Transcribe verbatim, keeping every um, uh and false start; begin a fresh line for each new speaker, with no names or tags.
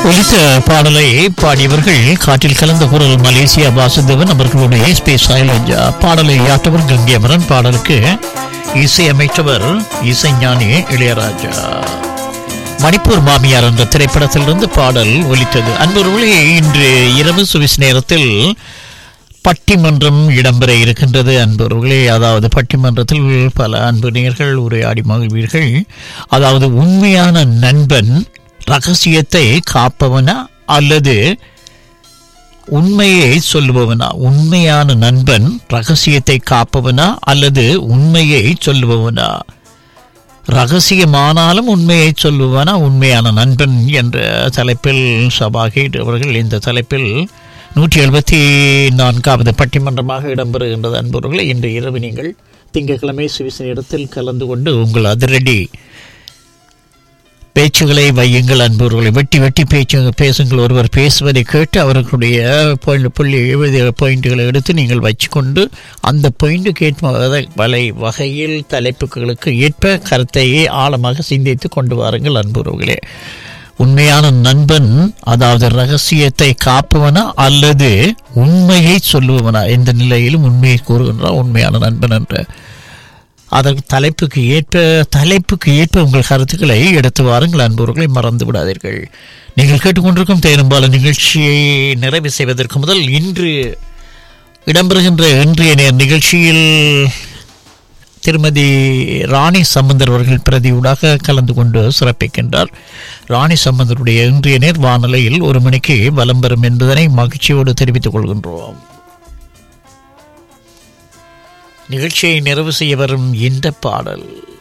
ஒலித்த பாடலை பாடியவர்கள் காற்றில் கலந்த குரல் மலேசியா வாசுதேவன் அவர்களுடைய எஸ்பி சைலஜா. பாடலை யாற்றவர் கங்கேமரன். பாடலுக்கு இசையமைத்தவர் இசைஞானி இளையராஜா. மணிப்பூர் மாமியார் என்ற திரைப்படத்திலிருந்து பாடல் ஒலித்தது. அன்பர்களே, இன்று இரவு சுவிஸ் நேரத்தில் பட்டிமன்றம் இடம்பெற இருக்கின்றது. அன்பர்களே, அதாவது பட்டிமன்றத்தில் பல அன்பு நேயர்கள் உரையாடி மகிழ்வீர்கள். அதாவது உண்மையான நண்பன் ரகசியத்தை காப்பவனா அல்லது உண்மையை சொல்லுபவனா? உண்மையான நண்பன் ரகசியத்தை காப்பவனா அல்லது உண்மையை சொல்லுபவனா? ரகசியமானாலும் உண்மையை சொல்லுவனா உண்மையான நண்பன் என்ற தலைப்பில் சபாகேட் அவர்கள் இந்த தலைப்பில் நூற்றி எழுபத்தி நான்காவது பட்டிமன்றமாக இடம்பெறுகின்றது. அன்பர்களே, இன்று இரவு நீங்கள் திங்கட்கிழமை சுவிஸ் நேரத்தில் கலந்து கொண்டு உங்கள் அதிரடி பேச்சுகளை வையுங்கள். அன்பர்களை வெட்டி வெட்டி பேச்சு பேசுங்கள். ஒருவர் பேசுவதை கேட்டு அவர்களுடைய புள்ளி எழுபது பாயிண்ட்டுகளை எடுத்து நீங்கள் வச்சுக்கொண்டு அந்த பாயிண்ட்டுக்கு ஏற்ப வலை வகையில் தலைப்புகளுக்கு ஏற்ப கருத்தையே ஆழமாக சிந்தித்து கொண்டு வாருங்கள். அன்பர்களே, உண்மையான நண்பன் அதாவது ரகசியத்தை காப்பவனா அல்லது உண்மையை சொல்லுவனா? எந்த நிலையிலும் உண்மையை கூறுகின்றான் உண்மையான நண்பன் என்ற அதற்கு தலைப்புக்கு ஏற்ப தலைப்புக்கு ஏற்ப உங்கள் கருத்துக்களை எடுத்து வாருங்கள். அன்பர்களை மறந்து விடாதீர்கள். நீங்கள் கேட்டுக்கொண்டிருக்கும் தேனும்பால நிகழ்ச்சியை நிறைவு செய்வதற்கு முதல் இன்று இடம்பெறுகின்ற இன்றைய நேர் நிகழ்ச்சியில் திருமதி ராணி சம்பந்தர் அவர்கள் பிரதியூடாக கலந்து கொண்டு சிறப்பிக்கின்றார். ராணி சம்பந்தருடைய இன்றைய நேர் வானொலியில் ஒரு மணிக்கு வலம் பெறும் என்பதனை மகிழ்ச்சியோடு தெரிவித்துக் கொள்கின்றோம். நிகழ்ச்சியை நிறைவு செய்ய வரும் இந்த பாடல்